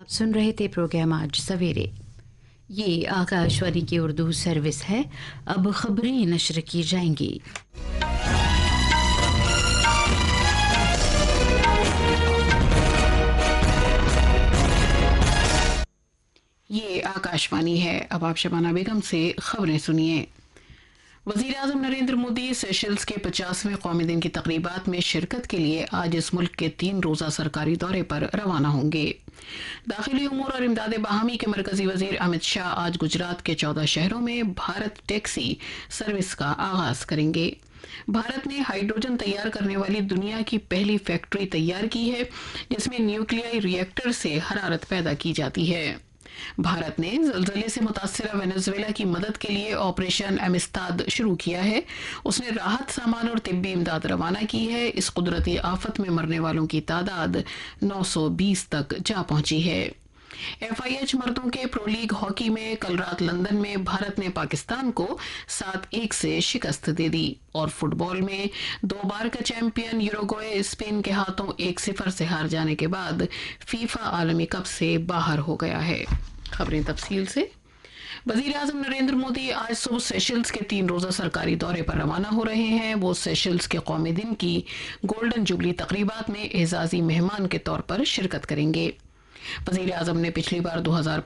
आप सुन रहे थे प्रोग्राम आज सवेरे। ये आकाशवाणी की उर्दू सर्विस है। अब खबरें नश्र की जाएंगी। ये आकाशवाणी है। अब आप शबाना बेगम से खबरें सुनिए। वज़ीर आज़म नरेंद्र मोदी सेशल्स के 50वें कौमी दिन की तकरीबात में शिरकत के लिए आज इस मुल्क के 3 रोज़ा सरकारी दौरे पर रवाना होंगे। दाखिली उमूर और इमदाद बाहमी के मरकजी वजीर अमित शाह आज गुजरात के 14 शहरों में भारत टैक्सी सर्विस का आगाज करेंगे। भारत ने हाइड्रोजन तैयार करने वाली दुनिया की पहली फैक्ट्री तैयार की है, जिसमें न्यूक्लियाई रिएक्टर से हरारत पैदा की जाती है। भारत ने ज़लज़ले से मुतासिरा वेनेजुएला की मदद के लिए ऑपरेशन एमिस्ताद शुरू किया है। उसने राहत सामान और तिब्बी इमदाद रवाना की है। इस कुदरती आफत में मरने वालों की तादाद 920 तक जा पहुंची है। FIH मर्दों के प्रो लीग हॉकी में कल रात लंदन में भारत ने पाकिस्तान को 7-1 से शिकस्त दे दी। और फुटबॉल में 2 बार का चैंपियन यूरुग्वे स्पेन के हाथों 1-0 से हार जाने के बाद फीफा आलमी कप से बाहर हो गया है। खबरें तफसील से। वज़ीर आज़म नरेंद्र मोदी आज सुबह सेशल्स के 3 रोज़ा सरकारी दौरे पर रवाना हो रहे हैं। वो सेशल्स के कौमी दिन की गोल्डन जुबली तकरीबात में एजाजी मेहमान के तौर पर शिरकत करेंगे। वज़ीर आज़म ने पिछली बार